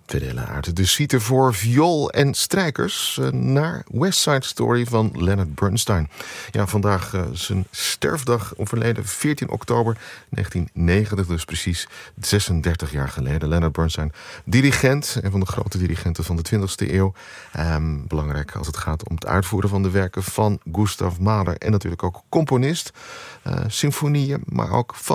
We delen uit de suite voor viool en strijkers naar West Side Story van Leonard Bernstein. Ja, vandaag zijn sterfdag, overleden 14 oktober 1990, dus precies 36 jaar geleden. Leonard Bernstein, dirigent, een van de grote dirigenten van de 20e eeuw. Belangrijk als het gaat om het uitvoeren van de werken van Gustav Mahler en natuurlijk ook componist. Symfonieën, maar ook van